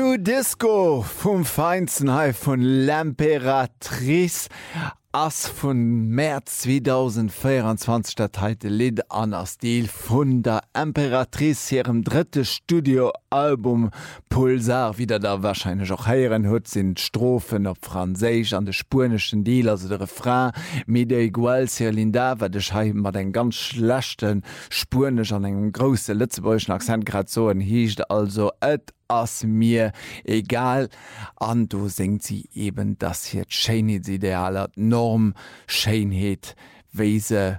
New Disco vum Feinsten Hai vun l'Imperatrice ass vun März 2024 dat heite Lied an der Stil vun der Imperatrice hirem dritte Studioalbum Pulsar, wieder da wahrscheinlich auch heieren huet sinn Strophen op Franzéich an de spurneschen Deal, also de Refrain mit der Igualcia Linda, wat dech ha mat en ganz schlechten spurnech an engem grosse Lützebäuschen Akzent grad so en hiicht, also et ass mir egal. An du singt sie eben das hier Scheinheitsideel, Norm Scheinheit, Weise